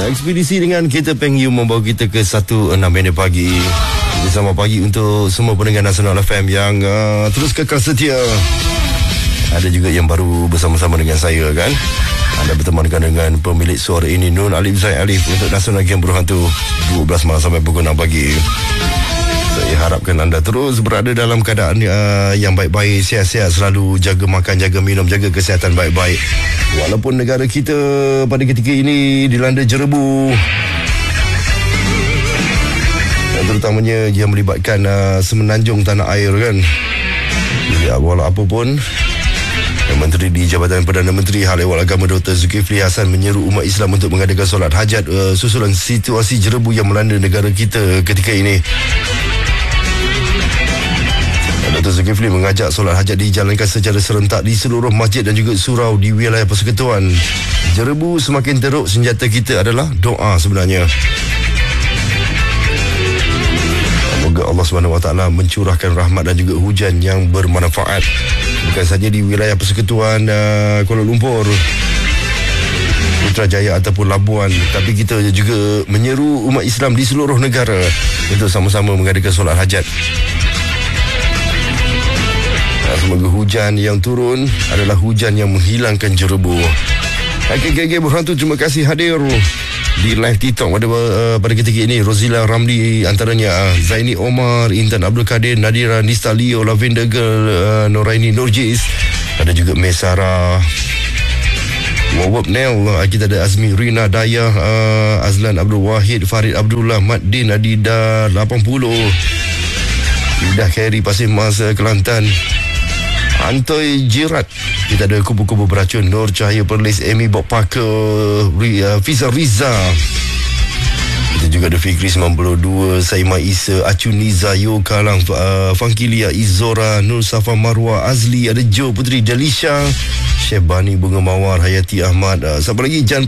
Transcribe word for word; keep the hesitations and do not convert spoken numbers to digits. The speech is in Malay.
Ekspedisi dengan kereta Peng Yu membawa kita ke satu enam minit pagi. Selamat pagi untuk semua pendengar Nasional F M yang uh, terus kekal setia. Ada juga yang baru bersama-sama dengan saya kan. Anda bertemankan dengan pemilik suara ini, Nun Alif Zaid Alif, untuk Nasional Game Berhantu dua belas malam sampai pukul enam pagi. Saya harapkan anda terus berada dalam keadaan uh, yang baik-baik, sihat-sihat, selalu jaga makan, jaga minum, jaga kesihatan baik-baik. Walaupun negara kita pada ketika ini dilanda jerebu, dan terutamanya yang melibatkan uh, semenanjung tanah air kan. Ya, walau apa pun, Menteri di Jabatan Perdana Menteri Hal Ehwal Agama Doktor Zulkifli Hasan menyeru umat Islam untuk mengadakan solat hajat uh, susulan situasi jerebu yang melanda negara kita ketika ini. Doktor Zulkifli mengajak solat hajat dijalankan secara serentak di seluruh masjid dan juga surau di wilayah persekutuan. Jerebu semakin teruk, senjata kita adalah doa sebenarnya. Semoga Allah subhanahu wa taala mencurahkan rahmat dan juga hujan yang bermanfaat, bukan saja di wilayah persekutuan uh, Kuala Lumpur, Putrajaya ataupun Labuan, tapi kita juga menyeru umat Islam di seluruh negara untuk sama-sama mengadakan solat hajat. Semoga hujan yang turun adalah hujan yang menghilangkan jerebu. K K G Berhantu, terima kasih hadir di live TikTok pada uh, pada ketika ini. Rozila Ramli antaranya, Zaini Omar, Intan Abdul Kadir, Nadira Nista Leo, Lavender Girl, uh, Noraini Nurjis, ada juga Mesara, Wawab Nel, uh, kita ada Azmi Rina Dayah, uh, Azlan Abdul Wahid, Farid Abdullah, Maddin Adida lapan puluh, Idah Khairi Pasir Mas Kelantan, Antoy Jirat, kita ada Kubu-Kubu Beracun, Nur Cahaya Perlis, Amy Bob Parker, uh, Fiza Riza, kita juga ada Fikri sembilan puluh dua, Saima Isa, Acuniza, Yo Kalang, uh, Fankilia, Izora, Nur Safa Marwa, Azli, ada Jo Putri Delisha, Syekh Bani Bunga Mawar, Hayati Ahmad, uh, siapa lagi, Jan